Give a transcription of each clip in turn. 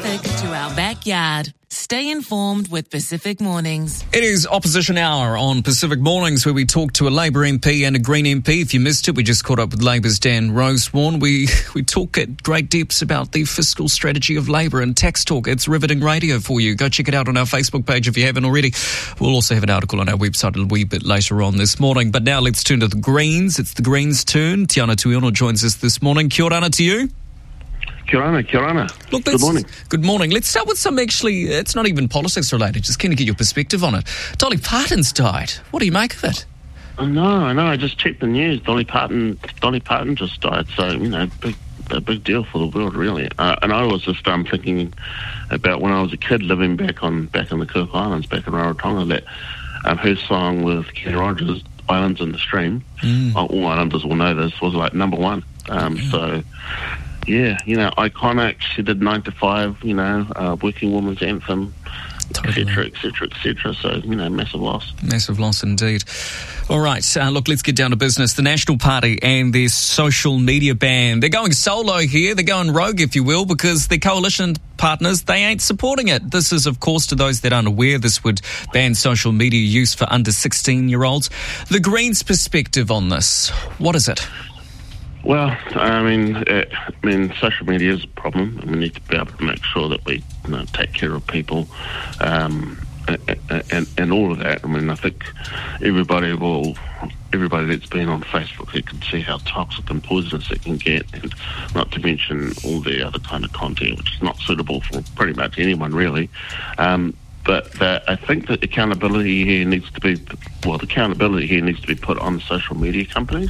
traffic to our backyard. Stay informed with Pacific Mornings. It is Opposition Hour on Pacific Mornings, where we talk to a Labour MP and a Green MP. If you missed it, we just caught up with Labour's Dan Rosewarne. We talk at great depths about the fiscal strategy of Labour and tax talk. It's riveting radio for you. Go check it out on our Facebook page if you haven't already. We'll also have an article on our website a wee bit later on this morning. But now let's turn to the Greens. It's the Greens' turn. Tiana Tuiono joins us this morning. Kia ora to you. Kia ora. Look, good morning. Good morning. Let's start with some actually, it's not even politics related, just keen to get your perspective on it. Dolly Parton's died. What do you make of it? I know. I just checked the news. Dolly Parton just died. So, a big deal for the world, really. And I was just thinking about when I was a kid living back in the Cook Islands, back in Rarotonga, that her song with Kenny Rogers, Islands in the Stream, all Islanders will know this, was like number one. So... yeah, iconic. She did 9 to 5, working woman's anthem, etc. So, massive loss. Massive loss indeed. All right, look, let's get down to business. The National Party and their social media ban. They're going solo here. They're going rogue, if you will, because their coalition partners, they ain't supporting it. This is, of course, to those that aren't aware, this would ban social media use for under 16-year-olds. The Greens' perspective on this, what is it? Well, social media is a problem, and we need to be able to make sure that we take care of people and all of that. I think everybody that's been on Facebook, they can see how toxic and poisonous it can get, and not to mention all the other kind of content which is not suitable for pretty much anyone, really. But I think that accountability here needs to be put on social media companies.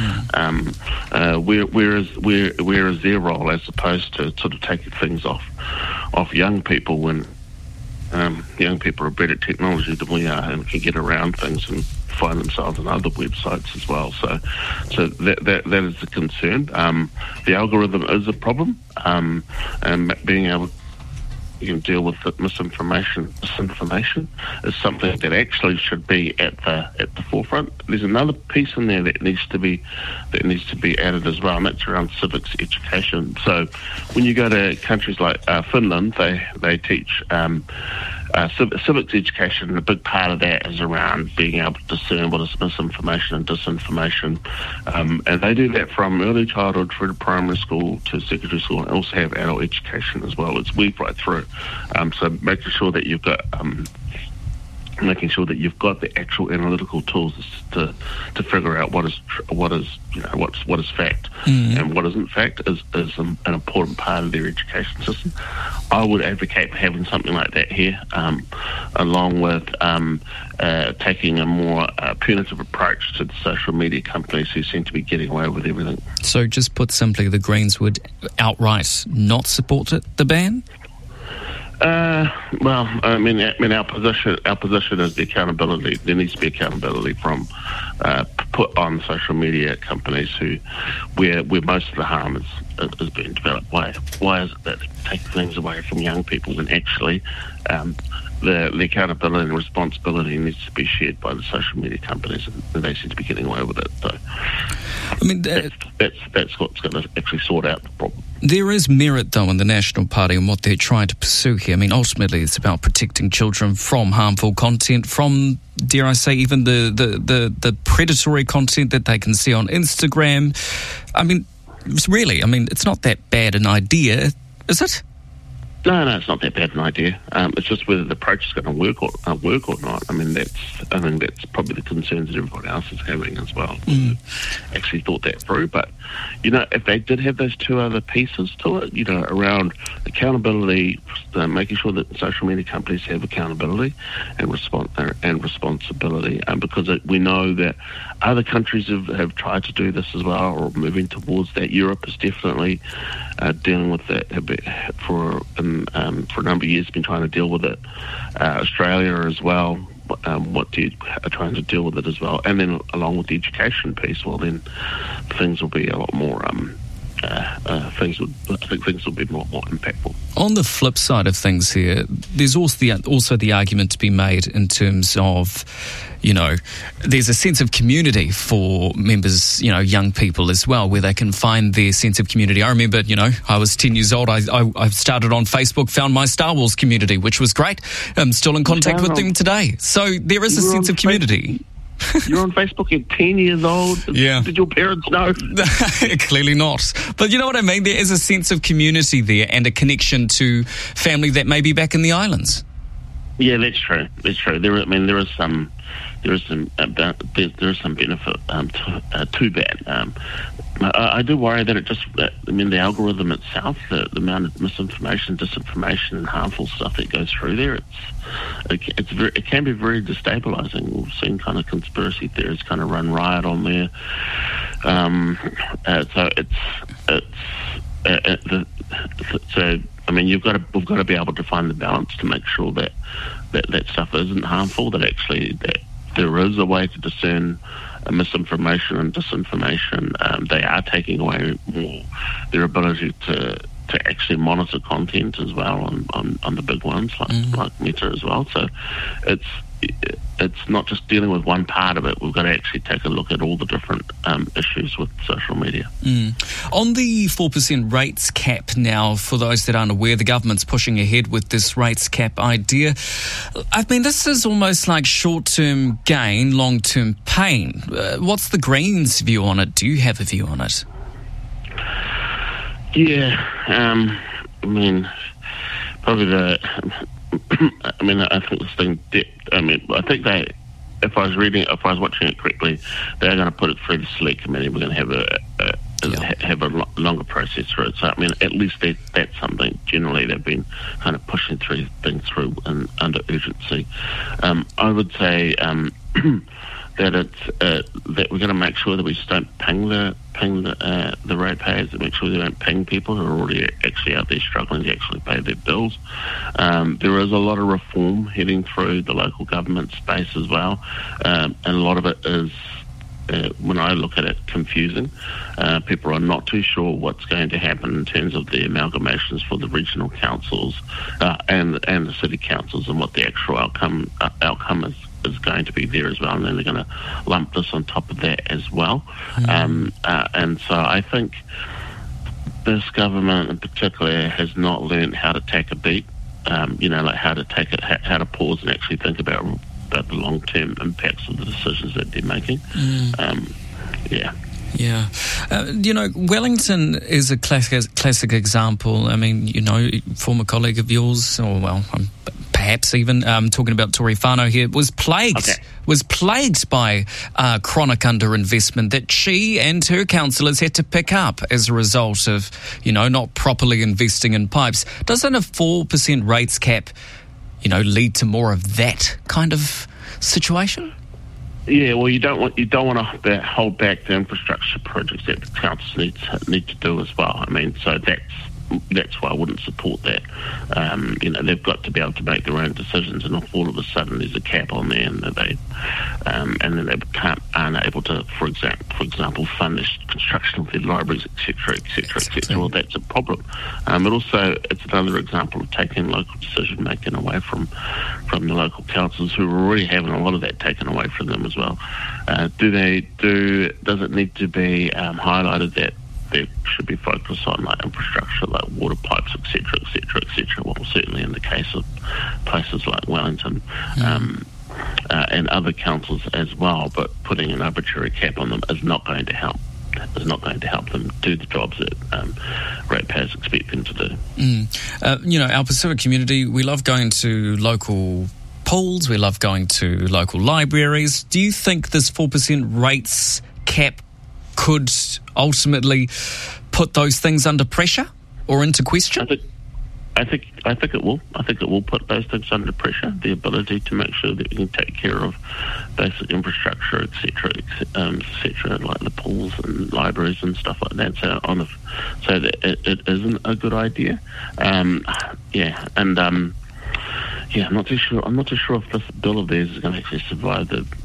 Where is their role, as opposed to sort of taking things off young people when young people are better at technology than we are and can get around things and find themselves on other websites as well. So that is a concern. The algorithm is a problem, and being able to deal with the misinformation. Disinformation is something that actually should be at the forefront. There's another piece in there that needs to be added as well, and that's around civics education. So when you go to countries like Finland, they teach civics education, and a big part of that is around being able to discern what is misinformation and disinformation. And they do that from early childhood through to primary school to secondary school, and also have adult education as well. It's weaved right through. So making sure that you've got the actual analytical tools to figure out what is fact and what isn't fact is an important part of their education system. I would advocate for having something like that here, along with taking a more punitive approach to the social media companies who seem to be getting away with everything. So, just put simply, the Greens would outright not support the ban? Our position is the accountability. There needs to be accountability from put on social media companies where most of the harm is being developed. Why is it that they're taking things away from young people when actually the accountability and responsibility needs to be shared by the social media companies, and they seem to be getting away with it. So, that's what's going to actually sort out the problem. There is merit, though, in the National Party and what they're trying to pursue here. Ultimately, it's about protecting children from harmful content, from, dare I say, even the predatory content that they can see on Instagram. Really, it's not that bad an idea, is it? No, it's not that bad an idea. It's just whether the approach is going to work or not. That's probably the concerns that everybody else is having as well. Actually thought that through, but if they did have those two other pieces to it, around accountability, making sure that social media companies have accountability and responsibility, because we know that other countries have tried to do this as well, or moving towards that. Europe is definitely dealing with that for a number of years, been trying to deal with it. Australia as well, are trying to deal with it as well. And then along with the education piece, well, then things will be a lot more things would be more impactful. On the flip side of things here, there's also the argument to be made in terms of, there's a sense of community for members, young people as well, where they can find their sense of community. I remember, I was 10 years old. I started on Facebook, found my Star Wars community, which was great. I'm still in contact with them today. So there is a sense of community. You're on Facebook at 10 years old? Yeah. Did your parents know? Clearly not. But you know what I mean? There is a sense of community there and a connection to family that may be back in the islands. Yeah, that's true. There is some benefit to that. I do worry that the algorithm itself, the amount of misinformation, disinformation, and harmful stuff that goes through there, it can be very destabilising. We've seen kind of conspiracy theories kind of run riot on there. We've got to be able to find the balance to make sure that stuff isn't harmful. That there is a way to discern misinformation and disinformation. They are taking away more their ability to actually monitor content as well on the big ones like Meta as well. So it's not just dealing with one part of it. We've got to actually take a look at all the different issues with social media. On the 4% rates cap now, for those that aren't aware, the government's pushing ahead with this rates cap idea. I mean, this is almost like short-term gain, long-term pain. What's the Greens' view on it? Do you have a view on it? Yeah, probably I think this thing I think they, if I was watching it correctly, they're going to put it through the select committee. We're going to have a longer process through it. So at least that's something. Generally, they've been kind of pushing things through under urgency. I would say that that we're going to make sure that we just don't ping the ratepayers, to make sure they don't ping people who are already actually out there struggling to actually pay their bills. There is a lot of reform heading through the local government space as well, and a lot of it is, when I look at it, confusing. People are not too sure what's going to happen in terms of the amalgamations for the regional councils and the city councils, and what the actual outcome is going to be there as well, and then they're going to lump this on top of that as well. And so I think this government in particular has not learned how to take a beat, like how to pause and actually think about the long-term impacts of the decisions that they're making. Yeah. Wellington is a classic example. I mean, former colleague of yours, perhaps even talking about Tory Whanau here, was plagued by chronic underinvestment that she and her councillors had to pick up as a result of, not properly investing in pipes. Doesn't a 4% rates cap, lead to more of that kind of situation? Yeah, well, you don't want to hold back the infrastructure projects that the councils need to do as well. I mean, so that's why I wouldn't support that. They've got to be able to make their own decisions, and if all of a sudden there's a cap on there, and then they aren't able to, for example, fund the construction of their libraries, etc., well, that's a problem. But also, it's another example of taking local decision making away from the local councils, who are already having a lot of that taken away from them as well. Does it need to be highlighted that there should be focus on like infrastructure, like water pipes, etc. Well, certainly in the case of places like Wellington and other councils as well, but putting an arbitrary cap on them is not going to help. Is not going to help them do the jobs that ratepayers expect them to do. Our Pacific community, we love going to local pools, we love going to local libraries. Do you think this 4% rates cap could ultimately put those things under pressure or into question? I think it will. I think it will put those things under pressure. The ability to make sure that you can take care of basic infrastructure, etc., like the pools and libraries and stuff like that. So that it isn't a good idea. I'm not too sure. I'm not too sure if this bill of theirs is going to actually survive the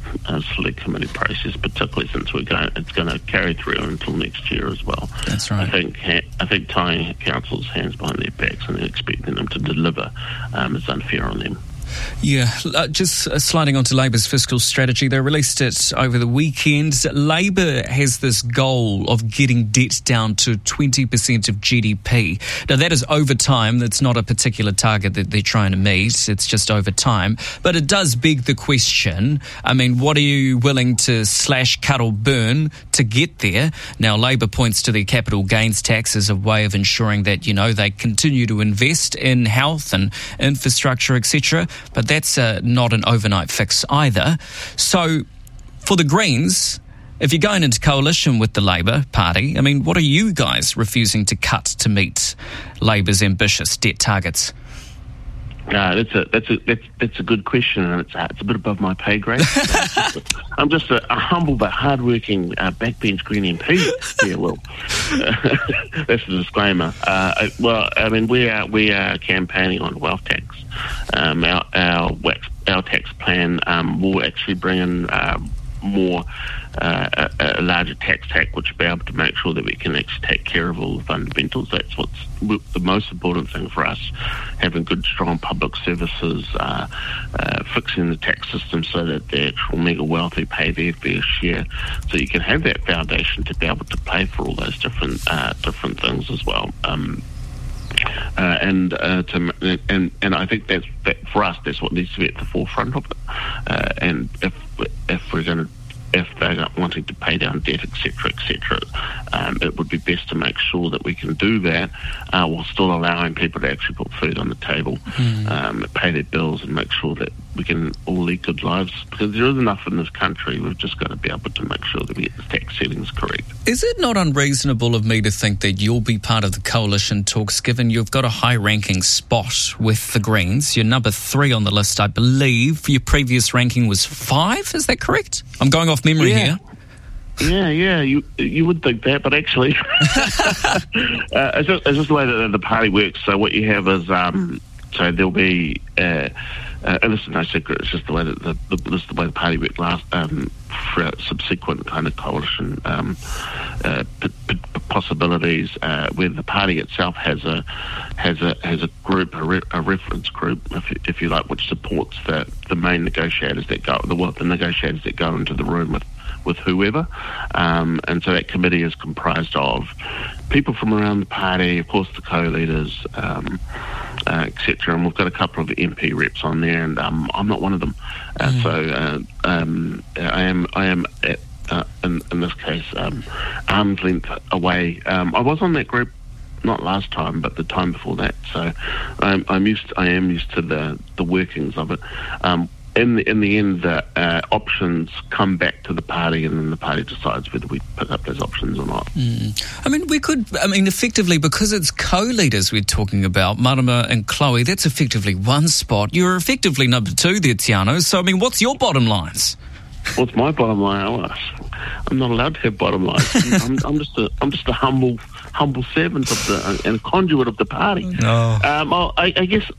select committee process, particularly since it's going to carry through until next year as well. That's right. I think tying council's hands behind their backs and expecting them to deliver is unfair on them. Yeah, just sliding on to Labour's fiscal strategy. They released it over the weekend. Labour has this goal of getting debt down to 20% of GDP. Now, that is over time. That's not a particular target that they're trying to meet. It's just over time. But it does beg the question, I mean, what are you willing to slash, cut or burn to get there? Now, Labour points to the capital gains tax as a way of ensuring that, they continue to invest in health and infrastructure, etc., but that's not an overnight fix either. So for the Greens, if you're going into coalition with the Labour Party, I mean, what are you guys refusing to cut to meet Labour's ambitious debt targets? That's a good question, and it's a bit above my pay grade. I'm just a humble but hardworking backbench Green MP here, Will. That's the disclaimer. We are campaigning on wealth tax. Our tax plan will actually bring in a larger tax which will be able to make sure that we can actually take care of all the fundamentals. That's what's the most important thing for us, having good, strong public services, fixing the tax system so that the actual mega wealthy pay their fair share, so you can have that foundation to be able to pay for all those different things as well. And I think that for us, that's what needs to be at the forefront of it. And if they're not wanting to pay down debt, etc., it would be best to make sure that we can do that while still allowing people to actually put food on the table, pay their bills, and make sure that we can all lead good lives. Because there is enough in this country. We've just got to be able to make sure that we get the tax settings correct. Is it not unreasonable of me to think that you'll be part of the coalition talks, given you've got a high-ranking spot with the Greens? You're number 3 on the list, I believe. Your previous ranking was 5, is that correct? I'm going off memory here. Yeah, you would think that, but actually, it's just the way that the party works. So what you have is, so there'll be, and this is no secret, it's just the way that the party worked last, for subsequent kind of coalition possibilities, where the party itself has a group, a reference group, if you like, which supports the main negotiators that go, the negotiators that go into the room with whoever, and so that committee is comprised of people from around the party, of course the co-leaders, etc. And we've got a couple of MP reps on there, and I'm not one of them. So I am at, in this case, arm's length away. I was on that group not last time, but the time before that. So I am used to the workings of it. In the end, the options come back to the party, and then the party decides whether we pick up those options or not. Effectively, because it's co-leaders we're talking about, Marama and Chloe, that's effectively one spot. You're effectively number 2 there, Tiano. So, what's your bottom lines? What's my bottom line? Oh, I'm not allowed to have bottom lines. I'm just a humble servant of and conduit of the party. No. I guess.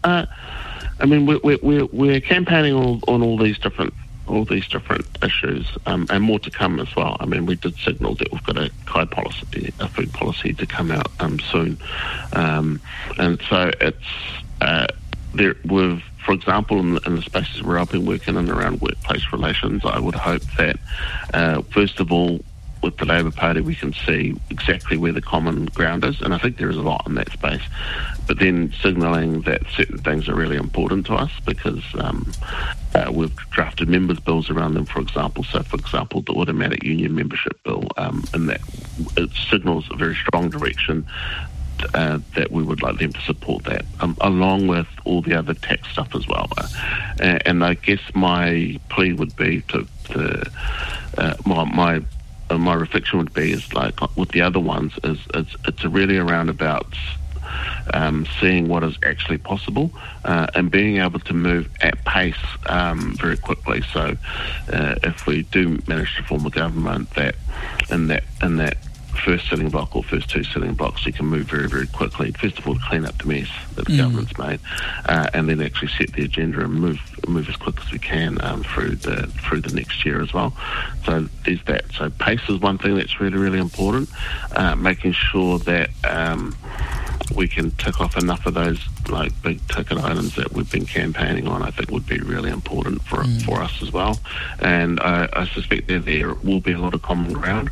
We're campaigning on all these different issues, and more to come as well. We did signal that we've got a food policy to come out soon, and so it's there. For example, in the spaces where I've been working in around workplace relations, I would hope that first of all, with the Labour Party, we can see exactly where the common ground is, and I think there is a lot in that space. But then signalling that certain things are really important to us, because we've drafted members' bills around them, for example. So, for example, the automatic union membership bill, and that it signals a very strong direction that we would like them to support that, along with all the other tax stuff as well. And I guess my plea would be my reflection would be is like with the other ones is it's really around about seeing what is actually possible and being able to move at pace very quickly. So if we do manage to form a government that first sitting block or first two sitting blocks, you can move very, very quickly. First of all, to clean up the mess that the government's made, and then actually set the agenda and move as quick as we can through the next year as well. So there's that. So pace is one thing that's really, really important. Making sure that we can tick off enough of those like big ticket items that we've been campaigning on, I think would be really important for us as well. And I suspect there will be a lot of common ground.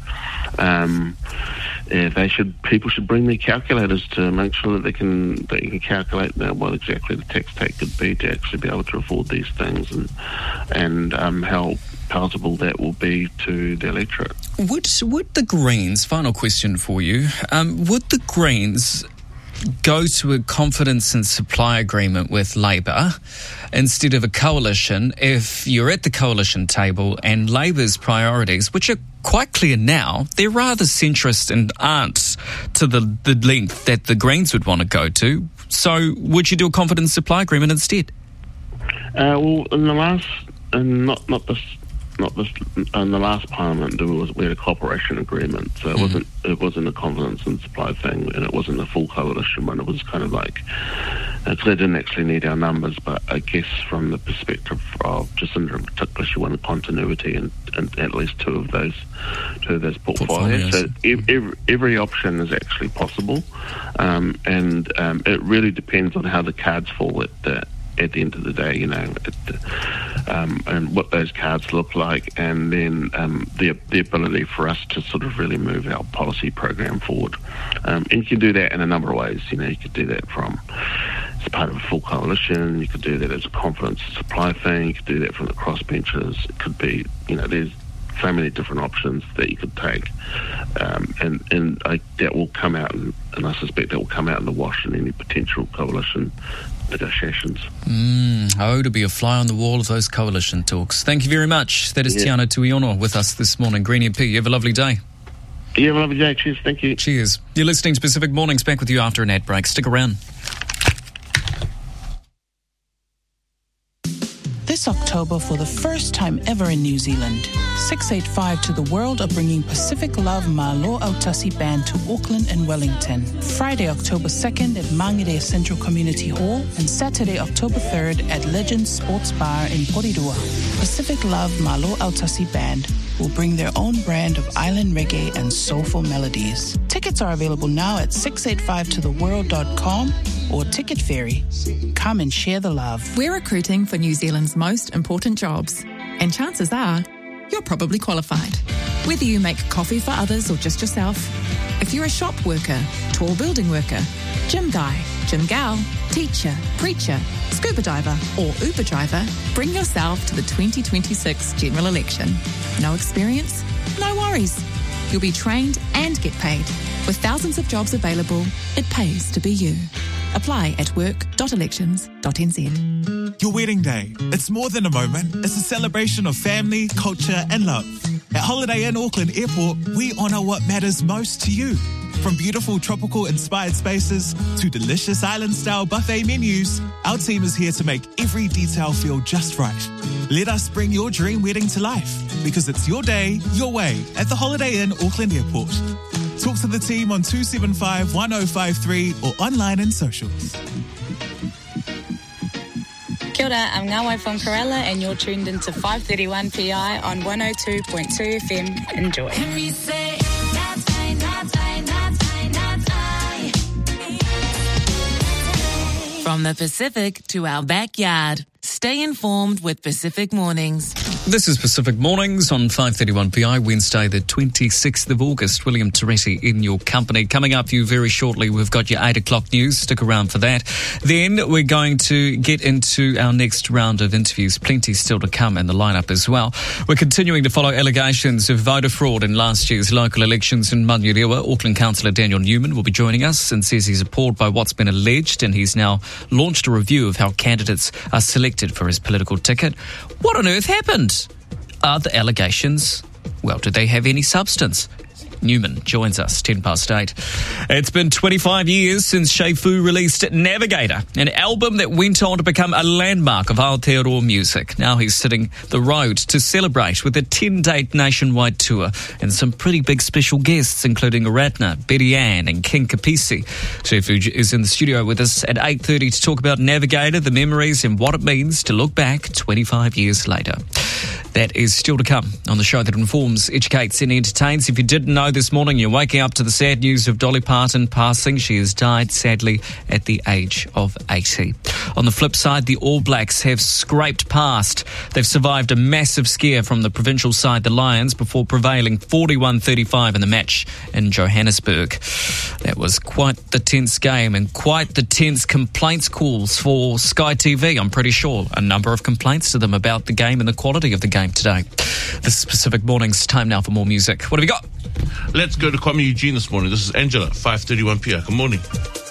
People should bring their calculators to make sure that you can calculate what exactly the tax take could be to actually be able to afford these things, and how palatable that will be to the electorate. Would the Greens, final question for you, would the Greens go to a confidence and supply agreement with Labour instead of a coalition if you're at the coalition table and Labour's priorities, which are quite clear now, they're rather centrist and aren't to the length that the Greens would want to go to? So would you do a confidence supply agreement instead? Well, in the last, and not this. In the last Parliament, we had a cooperation agreement, so it wasn't a confidence and supply thing, and it wasn't a full coalition one. It was kind of like, they didn't actually need our numbers, but I guess from the perspective of Jacinda in particular, she wanted continuity in at least two of those portfolios. So every option is actually possible, and it really depends on how the cards fall at the end of the day, and what those cards look like, and then the ability for us to sort of really move our policy program forward. And you can do that in a number of ways. You could do that from as part of a full coalition. You could do that as a confidence supply thing. You could do that from the crossbenchers. It could be, there's so many different options that you could take, and that will come out, and I suspect that will come out in the wash in any potential coalition negotiations. To be a fly on the wall of those coalition talks. Thank you very much. That is Tiana Tuiono with us this morning. Green MP, you have a lovely day. You have a lovely day. Cheers. Thank you. Cheers. You're listening to Pacific Mornings. Back with you after an ad break. Stick around. This October, for the first time ever in New Zealand, 685 to the World are bringing Pacific Love Malo Autasi Band to Auckland and Wellington. Friday, October 2nd at Mangere Central Community Hall, and Saturday, October 3rd at Legends Sports Bar in Porirua. Pacific Love Malo Autasi Band will bring their own brand of island reggae and soulful melodies. Tickets are available now at 685totheworld.com or Ticket Ferry. Come and share the love. We're recruiting for New Zealand's most important jobs, and chances are you're probably qualified. Whether you make coffee for others or just yourself, if you're a shop worker, tall building worker, gym guy, gym gal, teacher, preacher, scuba diver or Uber driver, bring yourself to the 2026 general election. No experience? No worries. You'll be trained and get paid. With thousands of jobs available, it pays to be you. Apply at work.elections.nz. Your wedding day. It's more than a moment. It's a celebration of family, culture and love. At Holiday Inn Auckland Airport, we honour what matters most to you. From beautiful tropical-inspired spaces to delicious island-style buffet menus, our team is here to make every detail feel just right. Let us bring your dream wedding to life, because it's your day, your way at the Holiday Inn Auckland Airport. Talk to the team on 275 1053 or online and socials. Kia ora, I'm Ngawai from Corella and you're tuned into 531 PI on 102.2 FM. Enjoy. From the Pacific to our backyard, stay informed with Pacific Mornings. This is Pacific Mornings on 531 PI, Wednesday the 26th of August. William Toretti in your company. Coming up for you very shortly, we've got your 8 o'clock news. Stick around for that. Then we're going to get into our next round of interviews. Plenty still to come in the lineup as well. We're continuing to follow allegations of voter fraud in last year's local elections in Manurewa. Auckland Councillor Daniel Newman will be joining us and says he's appalled by what's been alleged, and he's now launched a review of how candidates are selected for his political ticket. What on earth happened? Are the allegations, well, do they have any substance? Newman joins us 8:10. It's been 25 years since Shei Fu released Navigator, an album that went on to become a landmark of Aotearoa music. Now he's sitting the road to celebrate with a 10-date nationwide tour and some pretty big special guests, including Aradna, Betty Ann and King Kapisi. Shei Fu is in the studio with us at 8:30 to talk about Navigator, the memories and what it means to look back 25 years later. That is still to come on the show that informs, educates and entertains. If you didn't know, this morning you're waking up to the sad news of Dolly Parton passing. She has died, sadly, at the age of 80. On the flip side, the All Blacks have scraped past. They've survived a massive scare from the provincial side, the Lions, before prevailing 41-35 in the match in Johannesburg. That was quite the tense game and quite the tense complaints calls for Sky TV. I'm pretty sure a number of complaints to them about the game and the quality of the game today. This is Pacific Mornings. Time now for more music. What have you got? Let's go to Kwame Eugene this morning. This is Angela, 5:31 p.m. Good morning.